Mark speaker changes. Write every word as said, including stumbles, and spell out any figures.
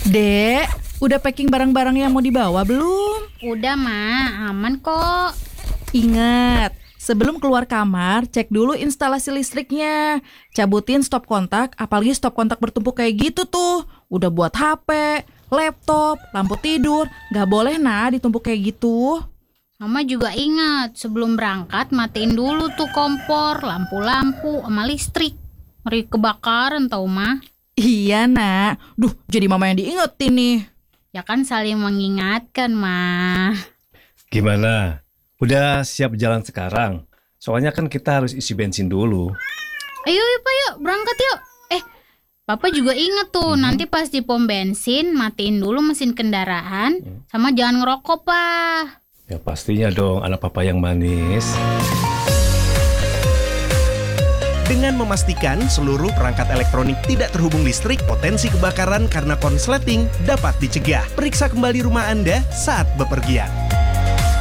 Speaker 1: Dek, udah packing barang-barang yang mau dibawa belum?
Speaker 2: Udah, Ma. Aman kok.
Speaker 1: Ingat, sebelum keluar kamar, cek dulu instalasi listriknya. Cabutin stop kontak, apalagi stop kontak bertumpuk kayak gitu tuh. Udah buat H P, laptop, lampu tidur. Gak boleh nah ditumpuk kayak gitu.
Speaker 2: Mama juga ingat, sebelum berangkat matiin dulu tuh kompor, lampu-lampu, sama listrik. Ngeri kebakaran tau, Ma.
Speaker 1: Iya nak, duh jadi mama yang diingetin nih.
Speaker 2: Ya kan saling mengingatkan, Ma.
Speaker 3: Gimana? Udah siap jalan sekarang? Soalnya kan kita harus isi bensin dulu.
Speaker 2: Ayo yuk, Pak, yuk. Berangkat yuk. Eh, Papa juga inget tuh,
Speaker 3: Hmm.
Speaker 2: nanti pas di pom bensin, matiin dulu mesin kendaraan, sama jangan ngerokok, Pak.
Speaker 3: Ya pastinya dong, anak papa yang manis.
Speaker 4: Dengan memastikan seluruh perangkat elektronik tidak terhubung listrik, potensi kebakaran karena konsleting dapat dicegah. Periksa kembali rumah Anda saat bepergian.